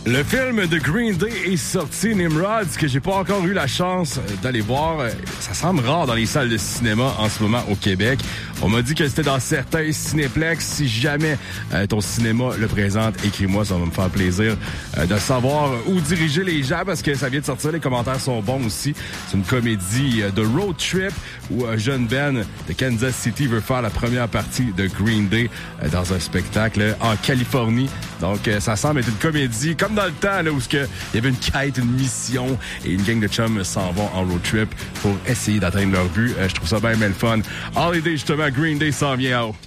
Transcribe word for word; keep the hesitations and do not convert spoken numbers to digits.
Le film de Green Day est sorti, Nimrod, que j'ai pas encore eu la chance d'aller voir. Ça semble rare dans les salles de cinéma en ce moment au Québec. On m'a dit que c'était dans certains cinéplex. Si jamais euh, ton cinéma le présente, écris-moi, ça va me faire plaisir euh, de savoir où diriger les gens parce que ça vient de sortir, les commentaires sont bons aussi. C'est une comédie euh, de road trip où euh, jeune Ben de Kansas City veut faire la première partie de Green Day euh, dans un spectacle en Californie. Donc euh, ça semble être une comédie comme dans le temps là, où il y avait une quête, une mission et une gang de chums s'en vont en road trip pour essayer d'atteindre leur but. Euh, je trouve ça bien, bien le fun. Holiday, justement, Green Day s'en vient. Oh.